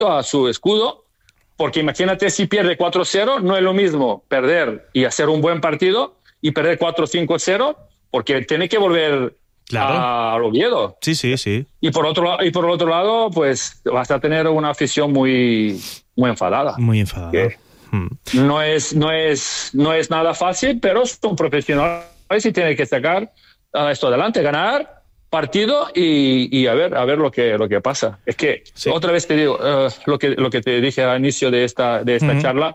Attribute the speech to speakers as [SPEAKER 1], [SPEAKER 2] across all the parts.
[SPEAKER 1] a su escudo, porque imagínate si pierde 4-0, no es lo mismo perder y hacer un buen partido y perder 4-5-0, porque tiene que volver al Oviedo.
[SPEAKER 2] Sí.
[SPEAKER 1] Y por el otro lado, pues vas a tener una afición muy enfadada.
[SPEAKER 2] Muy enfadada.
[SPEAKER 1] No es nada fácil, pero son profesionales y tienen que sacar esto adelante, ganar partido y a ver lo que pasa. Es que otra vez te digo lo que te dije al inicio de esta charla.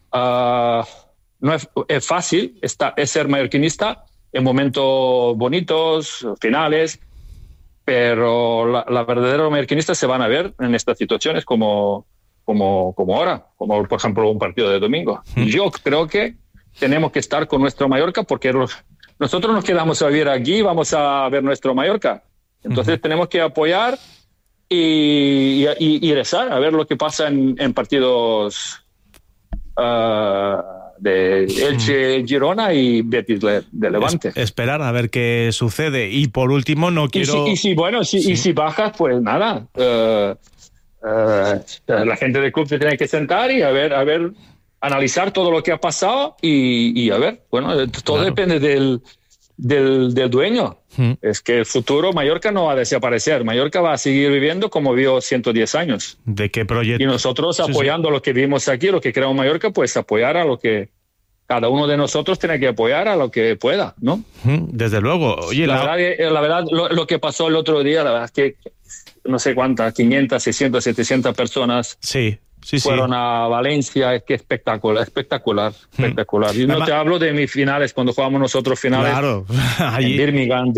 [SPEAKER 1] No es fácil es ser mallorquinista en momentos bonitos, finales, pero la verdadera mallorquinista se van a ver en estas situaciones como ahora, como por ejemplo un partido de domingo. Yo creo que tenemos que estar con nuestro Mallorca porque nosotros nos quedamos a vivir aquí, vamos a ver nuestro Mallorca. Entonces tenemos que apoyar y rezar a ver lo que pasa en partidos de Elche, Girona y Betis de Levante.
[SPEAKER 2] Esperar a ver qué sucede. Y por último, no quiero...
[SPEAKER 1] Y si bajas, pues nada. La gente del club se tiene que sentar y a ver, analizar todo lo que ha pasado y a ver, bueno, todo depende del dueño. Es que el futuro Mallorca no va a desaparecer. Mallorca va a seguir viviendo como vivió 110 años.
[SPEAKER 2] ¿De qué proyecto?
[SPEAKER 1] Y nosotros apoyando lo que vivimos aquí, lo que creamos Mallorca, pues apoyar a lo que cada uno de nosotros tiene que apoyar a lo que pueda, ¿no?
[SPEAKER 2] Desde luego. Oye,
[SPEAKER 1] la verdad, lo que pasó el otro día, la verdad es que no sé cuántas, 500, 600, 700 personas fueron a Valencia. Es que espectacular. Y no te hablo de mis finales, cuando jugamos nosotros finales en Birmingham, de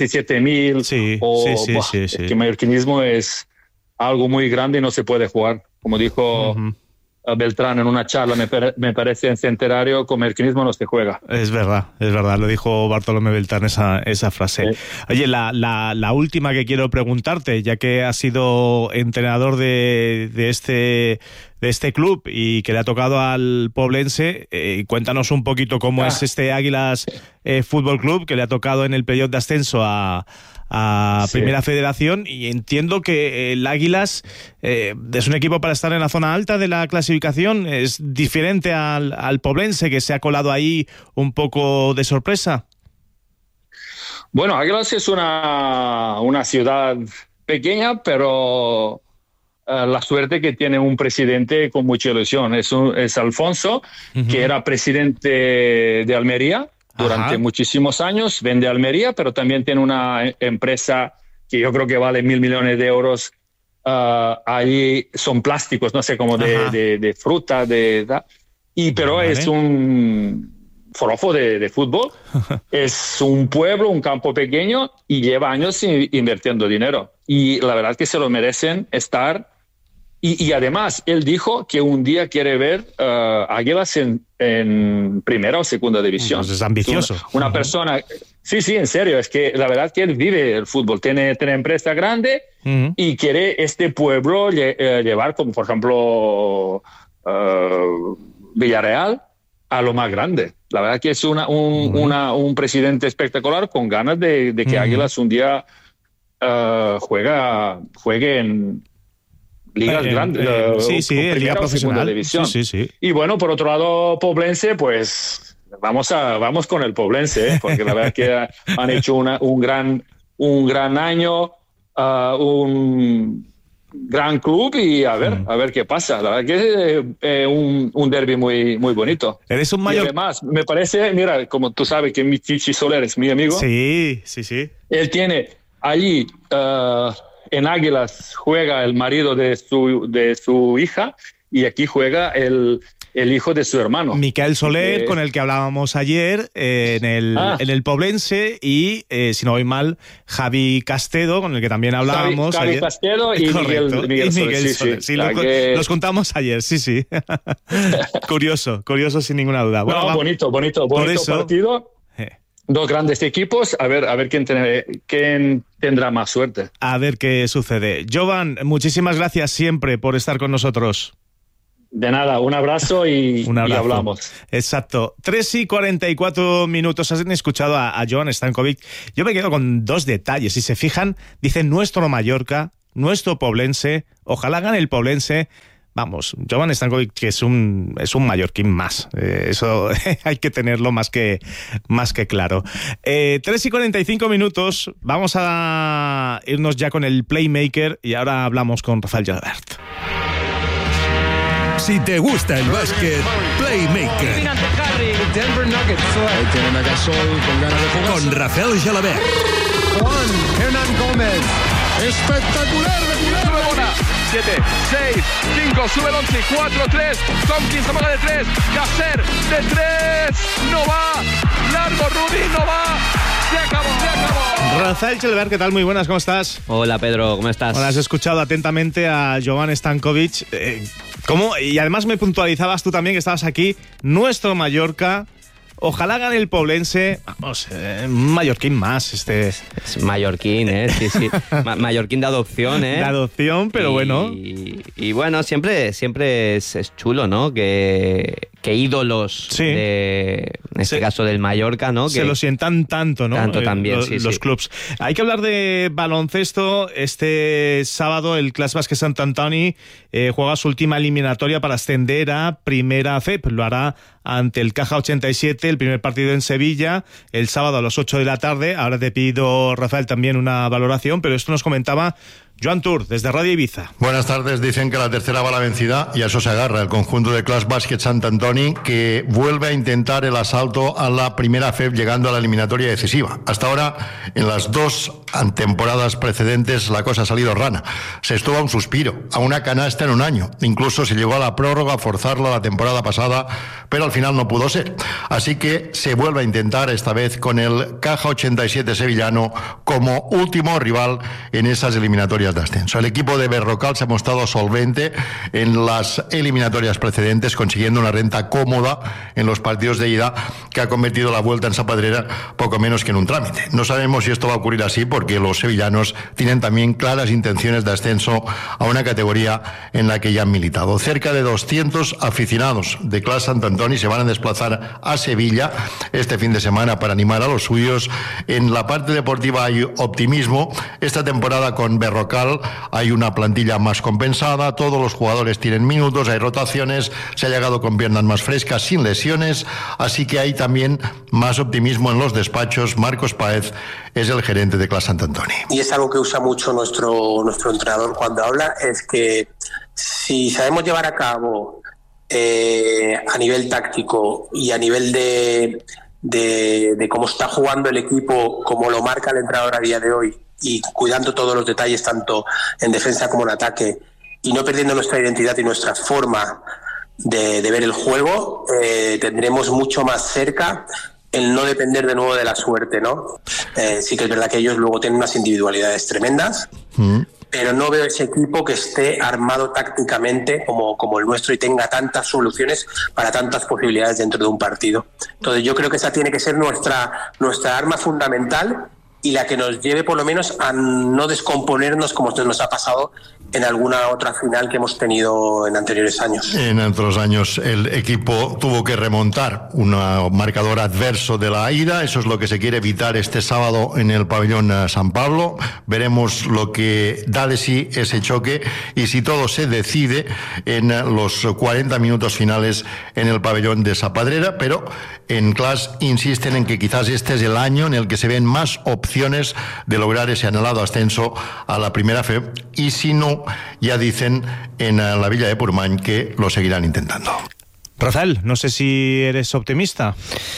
[SPEAKER 1] 17.000. Es que el mallorquinismo es algo muy grande y no se puede jugar. Como dijo Beltrán en una charla, me parece en Centenario, con mallorquinismo no se juega.
[SPEAKER 2] Es verdad, lo dijo Bartolomé Beltrán esa frase. Oye, la última que quiero preguntarte, ya que has sido entrenador de este club y que le ha tocado al Poblense, cuéntanos un poquito cómo es este Águilas Fútbol Club, que le ha tocado en el periodo de ascenso a Primera Federación, y entiendo que el Águilas es un equipo para estar en la zona alta de la clasificación. ¿Es diferente al Poblense, que se ha colado ahí un poco de sorpresa?
[SPEAKER 1] Bueno, Águilas es una ciudad pequeña, pero la suerte que tiene un presidente con mucha ilusión. Es Alfonso, que era presidente de Almería durante muchísimos años, vende Almería, pero también tiene una empresa que yo creo que vale 1.000 millones de euros. Ahí son plásticos, no sé, como de fruta, pero es un forofo de fútbol. Es un pueblo, un campo pequeño, y lleva años invirtiendo dinero. Y la verdad es que se lo merecen estar. Y además, él dijo que un día quiere ver Águilas en primera o segunda división.
[SPEAKER 2] Pues es ambicioso.
[SPEAKER 1] Una persona... Sí, en serio. Es que la verdad es que él vive el fútbol. Tiene empresa grande y quiere este pueblo llevar, como por ejemplo Villarreal, a lo más grande. La verdad que es un presidente espectacular, con ganas de que Águilas un día juegue en ligas grandes,
[SPEAKER 2] liga profesional,
[SPEAKER 1] división. Y bueno, por otro lado, Poblense, pues vamos con el Poblense, porque la verdad que han hecho un gran año, un gran club, y a ver qué pasa. La verdad que es un derbi muy, muy bonito.
[SPEAKER 2] Eres un mayor...
[SPEAKER 1] Y además, me parece, mira, como tú sabes que Chichi Soler es mi amigo.
[SPEAKER 2] Sí.
[SPEAKER 1] Él tiene allí... en Águilas juega el marido de su hija, y aquí juega el hijo de su hermano.
[SPEAKER 2] Miquel Soler, con el que hablábamos ayer en el Poblense, y, si no voy mal, Javi Castedo, con el que también hablábamos
[SPEAKER 1] Javi
[SPEAKER 2] ayer.
[SPEAKER 1] Castedo y Miguel
[SPEAKER 2] Soler. Sí, los contamos ayer, sí. Curioso sin ninguna duda. Bueno,
[SPEAKER 1] bonito partido. Dos grandes equipos, a ver quién tendrá más suerte.
[SPEAKER 2] A ver qué sucede. Jovan, muchísimas gracias siempre por estar con nosotros.
[SPEAKER 1] De nada, un abrazo y hablamos.
[SPEAKER 2] Exacto. 3:44. Han escuchado a Jovan Stankovic. Yo me quedo con dos detalles. Si se fijan, dice nuestro Mallorca nuestro poblense, ojalá gane el poblense. Vamos, Jovan Stankovic, que es un mallorquín más. Eso hay que tenerlo más que claro. 3:45 minutos. Vamos a irnos ya con el Playmaker y ahora hablamos con Rafael Gelabert.
[SPEAKER 3] Si te gusta el básquet, Playmaker. Con Rafael Gelabert.
[SPEAKER 4] Juan Hernán Gómez. Espectacular de Rebona. 7, 6, 5, sube el 11, 4, 3. Tompkins amaga de 3. Gasser de 3. No va. Largo Rudy, no va. Se acabó.
[SPEAKER 2] Rafael Gelabert, ¿qué tal? Muy buenas, ¿cómo estás?
[SPEAKER 5] Hola Pedro, ¿cómo estás?
[SPEAKER 2] Bueno, has escuchado atentamente a Jovan Stankovic. ¿Cómo? Y además me puntualizabas tú también que estabas aquí. Nuestro Mallorca. Ojalá gane el poblense. Vamos, mallorquín más.
[SPEAKER 5] Es mallorquín, sí. Mallorquín de adopción,
[SPEAKER 2] De adopción, pero bueno.
[SPEAKER 5] Y bueno, siempre es chulo, ¿no? Que ídolos,
[SPEAKER 2] sí,
[SPEAKER 5] en este caso del Mallorca, ¿no?
[SPEAKER 2] Se lo sientan tanto, ¿no?
[SPEAKER 5] Tanto también,
[SPEAKER 2] los clubs. Hay que hablar de baloncesto. Este sábado el Clas Bàsquet Sant Antoni juega su última eliminatoria para ascender a Primera FEP. Lo hará ante el Caja 87, el primer partido en Sevilla, el sábado a las 8 de la tarde. Ahora te pido, Rafael, también una valoración, pero esto nos comentaba Joan Tur, desde Radio Ibiza.
[SPEAKER 6] Buenas tardes. Dicen que la tercera va la vencida y a eso se agarra el conjunto de Clas Bàsquet Sant Antoni, que vuelve a intentar el asalto a la Primera FEP llegando a la eliminatoria decisiva. Hasta ahora, en las dos temporadas precedentes, la cosa ha salido rana. Se estuvo a un suspiro, a una canasta en un año. Incluso se llegó a la prórroga a forzarla la temporada pasada, pero al final no pudo ser. Así que se vuelve a intentar, esta vez con el Caja 87 sevillano como último rival en esas eliminatorias de ascenso. El equipo de Berrocal se ha mostrado solvente en las eliminatorias precedentes, consiguiendo una renta cómoda en los partidos de ida, que ha convertido la vuelta en Sapadrera poco menos que en un trámite. No sabemos si esto va a ocurrir así, porque los sevillanos tienen también claras intenciones de ascenso a una categoría en la que ya han militado. Cerca de 200 aficionados de Clas Sant Antoni se van a desplazar a Sevilla este fin de semana para animar a los suyos. En la parte deportiva hay optimismo. Esta temporada con Berrocal hay una plantilla más compensada, todos los jugadores tienen minutos, hay rotaciones, se ha llegado con piernas más frescas, sin lesiones, así que hay también más optimismo en los despachos. Marcos Páez es el gerente de Clas Sant Antoni.
[SPEAKER 7] Y es algo que usa mucho nuestro entrenador cuando habla, es que si sabemos llevar a cabo a nivel táctico y a nivel de cómo está jugando el equipo, como lo marca el entrenador a día de hoy, y cuidando todos los detalles tanto en defensa como en ataque, y no perdiendo nuestra identidad y nuestra forma de ver el juego, tendremos mucho más cerca el no depender de nuevo de la suerte, ¿no? Sí que es verdad que ellos luego tienen unas individualidades tremendas, pero no veo ese equipo que esté armado tácticamente como el nuestro y tenga tantas soluciones para tantas posibilidades dentro de un partido. Entonces yo creo que esa tiene que ser nuestra arma fundamental, y la que nos lleve por lo menos a no descomponernos como nos ha pasado en alguna otra final que hemos tenido en anteriores años.
[SPEAKER 6] En otros años el equipo tuvo que remontar un marcador adverso de la ida. Eso es lo que se quiere evitar este sábado en el pabellón San Pablo. Veremos lo que da de sí ese choque y si todo se decide en los 40 minutos finales en el pabellón de Sapadrera, pero en Clas insisten en que quizás este es el año en el que se ven más opciones de lograr ese anhelado ascenso a la Primera FEP, y si no, ya dicen en la Villa de Purmany que lo seguirán intentando.
[SPEAKER 2] Rafael, no sé si eres optimista.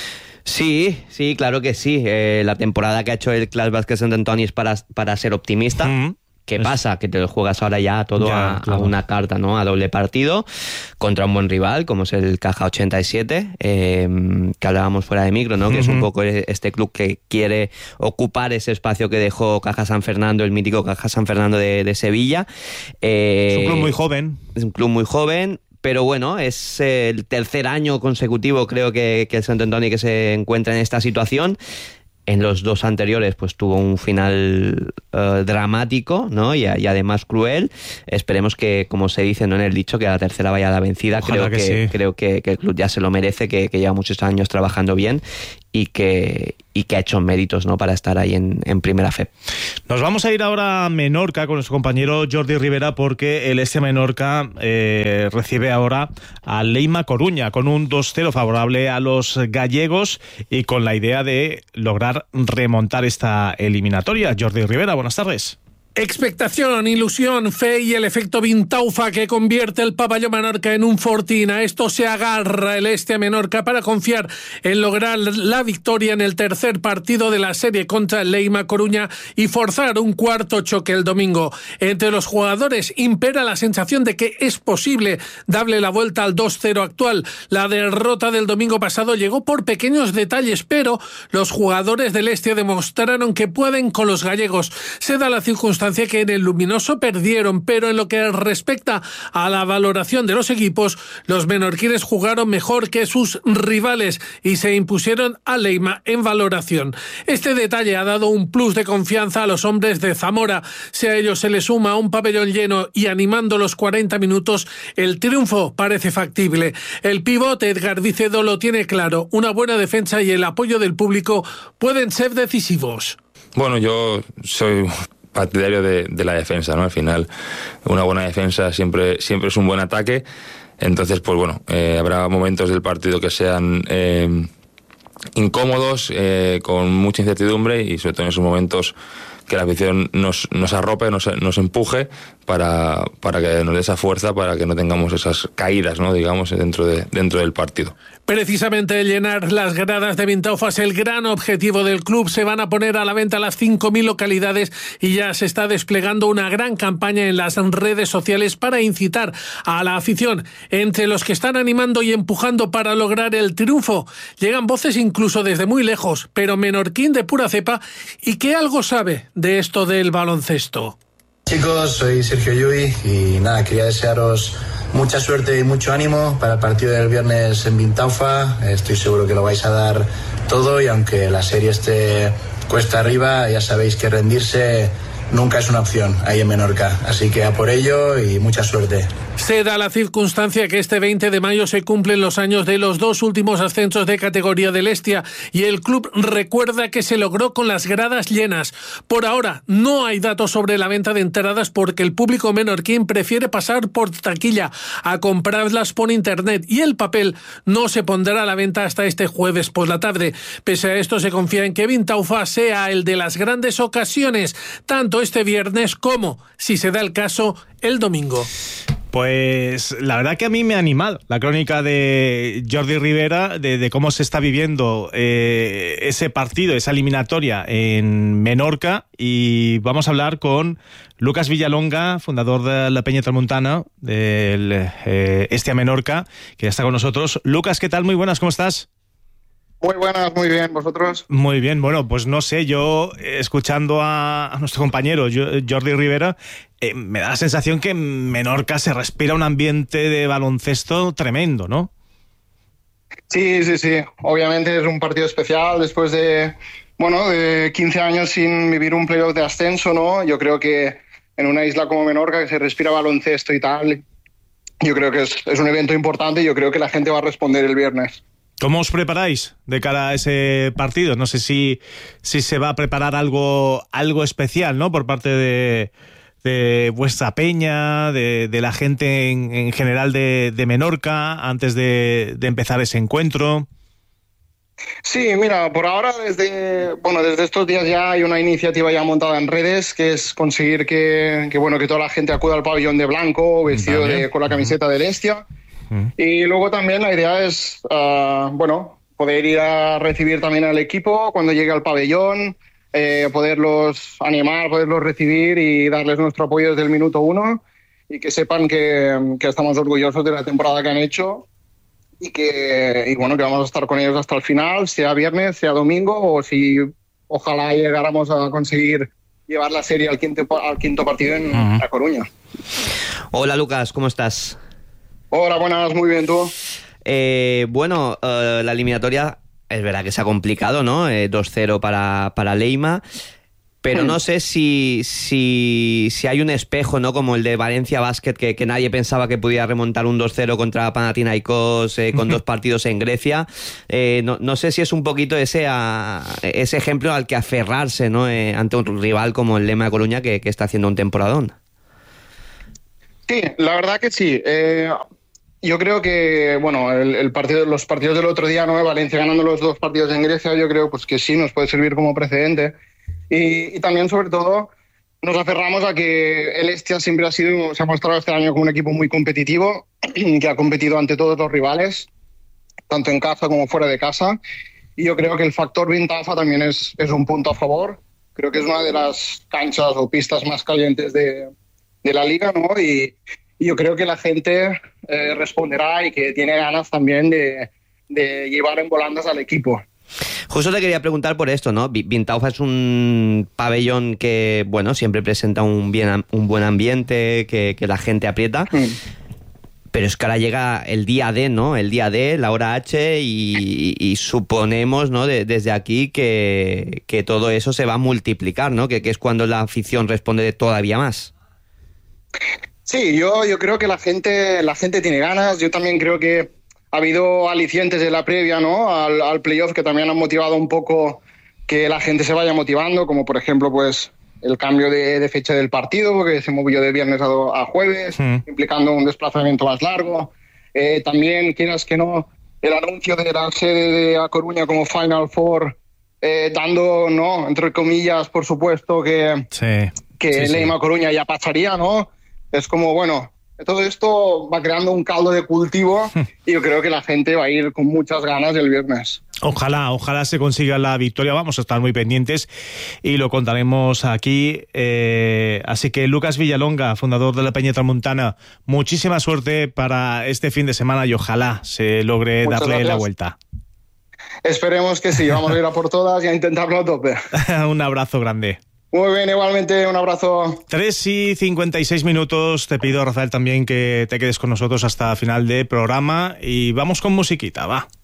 [SPEAKER 5] Sí, claro que sí. La temporada que ha hecho el Clas Bàsquet Sant Antoni es para ser optimista. ¿Qué pasa? Que te lo juegas ahora ya todo a una carta, ¿no? A doble partido contra un buen rival, como es el Caja 87, que hablábamos fuera de micro, ¿no? Que es un poco este club que quiere ocupar ese espacio que dejó Caja San Fernando, el mítico Caja San Fernando de Sevilla.
[SPEAKER 2] Es un club muy joven.
[SPEAKER 5] Es un club muy joven. Pero bueno, es el tercer año consecutivo, creo que el Sant Antoni que se encuentra en esta situación. En los dos anteriores pues tuvo un final dramático, ¿no? Y además cruel. Esperemos que, como se dice, ¿no?, en el dicho, que la tercera vaya a la vencida.
[SPEAKER 2] Ojalá creo que
[SPEAKER 5] el club ya se lo merece, que lleva muchos años trabajando bien. y que ha hecho méritos, ¿no?, para estar ahí en primera FEP.
[SPEAKER 2] Nos vamos a ir ahora a Menorca con nuestro compañero Jordi Rivera, porque el Estia Menorca recibe ahora al Leima Coruña con un 2-0 favorable a los gallegos y con la idea de lograr remontar esta eliminatoria. Jordi Rivera, buenas tardes.
[SPEAKER 8] Expectación, ilusión, fe y el efecto Vintaufa que convierte el Pabellón Menorca en un fortín. A esto se agarra el Estia Menorca para confiar en lograr la victoria en el tercer partido de la serie contra el Leima Coruña y forzar un cuarto choque el domingo. Entre los jugadores impera la sensación de que es posible darle la vuelta al 2-0 actual. La derrota del domingo pasado llegó por pequeños detalles, pero los jugadores del Estia demostraron que pueden con los gallegos. Se da la circunstancia que en el Luminoso perdieron, pero en lo que respecta a la valoración de los equipos, los menorquines jugaron mejor que sus rivales y se impusieron a Leima en valoración. Este detalle ha dado un plus de confianza a los hombres de Zamora. Si a ellos se les suma un pabellón lleno y animando los 40 minutos, el triunfo parece factible. El pivote Edgar Vicedo lo tiene claro. Una buena defensa y el apoyo del público pueden ser decisivos.
[SPEAKER 9] Bueno, yo soy partidario de la defensa, ¿no? Al final, una buena defensa siempre es un buen ataque. Entonces, pues bueno, habrá momentos del partido que sean incómodos, con mucha incertidumbre, y sobre todo en esos momentos que la afición nos arrope, nos empuje para que nos dé esa fuerza, para que no tengamos esas caídas, ¿no?, digamos, dentro del partido.
[SPEAKER 8] Precisamente llenar las gradas de Vintaufa es el gran objetivo del club. Se van a poner a la venta las 5.000 localidades y ya se está desplegando una gran campaña en las redes sociales para incitar a la afición. Entre los que están animando y empujando para lograr el triunfo, llegan voces incluso desde muy lejos, pero menorquín de pura cepa y que algo sabe de esto del baloncesto.
[SPEAKER 10] Chicos, soy Sergio Llull y nada, quería desearos mucha suerte y mucho ánimo para el partido del viernes en Vintaufa. Estoy seguro que lo vais a dar todo y aunque la serie esté cuesta arriba, ya sabéis que rendirse nunca es una opción ahí en Menorca. Así que a por ello y mucha suerte.
[SPEAKER 8] Se da la circunstancia que este 20 de mayo se cumplen los años de los dos últimos ascensos de categoría del Estia y el club recuerda que se logró con las gradas llenas. Por ahora no hay datos sobre la venta de entradas porque el público menorquín prefiere pasar por taquilla a comprarlas por internet y el papel no se pondrá a la venta hasta este jueves por la tarde. Pese a esto se confía en que Vintaufa sea el de las grandes ocasiones, tanto este viernes como, si se da el caso, el domingo.
[SPEAKER 2] Pues la verdad que a mí me ha animado la crónica de Jordi Rivera de cómo se está viviendo ese partido, esa eliminatoria en Menorca, y vamos a hablar con Lucas Villalonga, fundador de la Peña Tramuntana, del Estia Menorca, que ya está con nosotros. Lucas, ¿qué tal? Muy buenas, ¿cómo estás?
[SPEAKER 11] Muy buenas, muy bien, ¿vosotros?
[SPEAKER 2] Muy bien, bueno, pues no sé, yo escuchando a nuestro compañero Jordi Rivera, me da la sensación que en Menorca se respira un ambiente de baloncesto tremendo, ¿no?
[SPEAKER 11] Sí, obviamente es un partido especial después de 15 años sin vivir un playoff de ascenso, ¿no? Yo creo que en una isla como Menorca que se respira baloncesto y tal, yo creo que es un evento importante y yo creo que la gente va a responder el viernes.
[SPEAKER 2] ¿Cómo os preparáis de cara a ese partido? No sé si se va a preparar algo especial, ¿no? Por parte de vuestra peña, de la gente en general de Menorca, antes de empezar ese encuentro.
[SPEAKER 11] Sí, mira, por ahora desde estos días ya hay una iniciativa ya montada en redes, que es conseguir que toda la gente acuda al pabellón de blanco, vestido con la camiseta del Estia. Y luego también la idea es poder ir a recibir también al equipo cuando llegue al pabellón, poderlos animar, poderlos recibir y darles nuestro apoyo desde el minuto 1 y que sepan que estamos orgullosos de la temporada que han hecho y que vamos a estar con ellos hasta el final, sea viernes, sea domingo, o si ojalá llegáramos a conseguir llevar la serie al quinto partido en La Coruña.
[SPEAKER 5] Hola Lucas, ¿cómo estás?
[SPEAKER 11] Hola, buenas, muy bien, ¿tú?
[SPEAKER 5] La eliminatoria es verdad que se ha complicado, ¿no? 2-0 para Leima. pero no sé si hay un espejo, ¿no? Como el de Valencia Basket, que nadie pensaba que pudiera remontar un 2-0 contra Panathinaikos con 2 partidos en Grecia. No sé si es un poquito ese ejemplo al que aferrarse, ¿no? Ante un rival como el Lema de Coruña, que está haciendo un temporadón.
[SPEAKER 11] Sí, la verdad que sí. Yo creo que, bueno, los partidos del otro día, ¿no? Valencia ganando los 2 partidos en Grecia, yo creo pues que sí nos puede servir como precedente. Y también, sobre todo, nos aferramos a que el Estia siempre se ha mostrado este año como un equipo muy competitivo, que ha competido ante todos los rivales, tanto en casa como fuera de casa. Y yo creo que el factor Vintafa también es un punto a favor. Creo que es una de las canchas o pistas más calientes de la liga, ¿no? Y yo creo que la gente responderá y que tiene ganas también de llevar en volandas al equipo.
[SPEAKER 5] Justo te quería preguntar por esto, ¿no? Vintafa es un pabellón que, bueno, siempre presenta un buen ambiente, que la gente aprieta, pero es que ahora llega el día D, ¿no? El día D, la hora H, y suponemos, ¿no? Desde aquí que todo eso se va a multiplicar, ¿no? Que es cuando la afición responde todavía más.
[SPEAKER 11] Sí, yo creo que la gente tiene ganas. Yo también creo que ha habido alicientes de la previa, ¿no? al playoff, que también han motivado un poco que la gente se vaya motivando, como por ejemplo pues el cambio de fecha del partido, porque se movió de viernes a jueves, implicando un desplazamiento más largo. También, quieras que no, el anuncio de la sede de A Coruña como Final Four, dando, ¿no? Entre comillas, por supuesto, que Lema Coruña ya pasaría, ¿no? Es como, bueno, todo esto va creando un caldo de cultivo y yo creo que la gente va a ir con muchas ganas el viernes.
[SPEAKER 2] Ojalá se consiga la victoria, vamos a estar muy pendientes y lo contaremos aquí. Así que Lucas Villalonga, fundador de la Peña Tramuntana, muchísima suerte para este fin de semana y ojalá se logre darle la vuelta.
[SPEAKER 11] Esperemos que sí, vamos a ir a por todas y a intentarlo a tope.
[SPEAKER 2] Un abrazo grande.
[SPEAKER 11] Muy bien, igualmente, un abrazo.
[SPEAKER 2] 3:56. Te pido, Rafael, también que te quedes con nosotros hasta final de programa y vamos con musiquita, va.